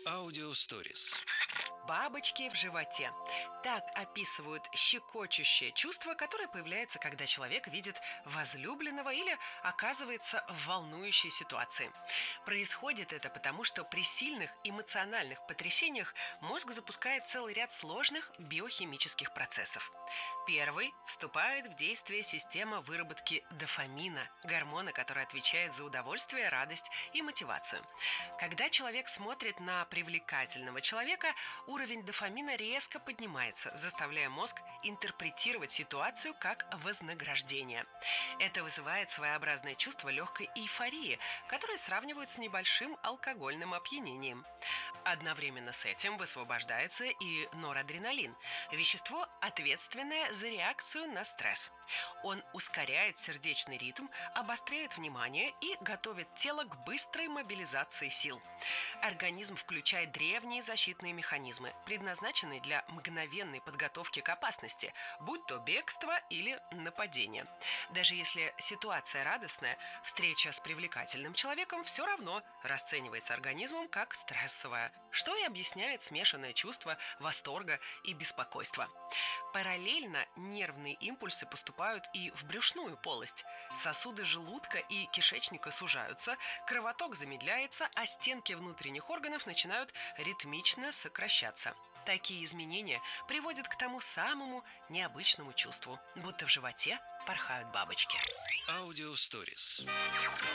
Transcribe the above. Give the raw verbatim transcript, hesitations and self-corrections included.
Аудиосторис. Бабочки в животе. Так описывают щекочущее чувство, которое появляется, когда человек видит возлюбленного или оказывается в волнующей ситуации. Происходит это потому, что при сильных эмоциональных потрясениях мозг запускает целый ряд сложных биохимических процессов. Первый – вступает в действие система выработки дофамина, гормона, который отвечает за удовольствие, радость и мотивацию. Когда человек смотрит на привлекательного человека, уровень дофамина резко поднимается, заставляя мозг интерпретировать ситуацию как вознаграждение. Это вызывает своеобразное чувство легкой эйфории, которое сравнивают с небольшим алкогольным опьянением. Одновременно с этим высвобождается и норадреналин – вещество, ответственное за реакцию на стресс. Он ускоряет сердечный ритм, обостряет внимание и готовит тело к быстрой мобилизации сил. Организм включает древние защитные механизмы, предназначенные для мгновенной подготовки к опасности, будь то бегство или нападение. Даже если ситуация радостная, встреча с привлекательным человеком все равно расценивается организмом как стрессовая, что и объясняет смешанное чувство восторга и беспокойства. Параллельно нервные импульсы поступают и в брюшную полость. Сосуды желудка и кишечника сужаются, кровоток замедляется, а стенки внутренних органов начинают ритмично сокращаться. Такие изменения приводят к тому самому необычному чувству, будто в животе порхают бабочки. Аудиосторис.